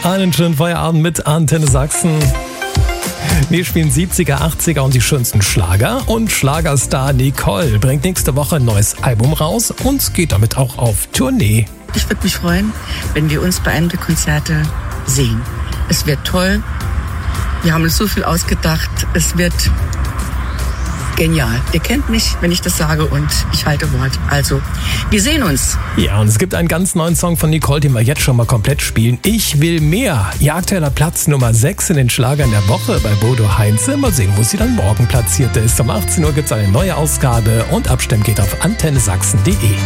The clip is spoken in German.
Einen schönen Feierabend mit Antenne Sachsen. Wir spielen 70er, 80er und die schönsten Schlager. Und Schlagerstar Nicole bringt nächste Woche ein neues Album raus und geht damit auch auf Tournee. Ich würde mich freuen, wenn wir uns bei einem der Konzerte sehen. Es wird toll. Wir haben uns so viel ausgedacht. Es wird genial. Ihr kennt mich, wenn ich das sage, und ich halte Wort. Also, wir sehen uns. Ja, und es gibt einen ganz neuen Song von Nicole, den wir jetzt schon mal komplett spielen. Ich will mehr. Ihr aktueller Platz Nummer 6 in den Schlagern der Woche bei Bodo Heinze. Mal sehen, wo sie dann morgen platziert ist. Um 18 Uhr gibt es eine neue Ausgabe und Abstimmen geht auf antennesachsen.de.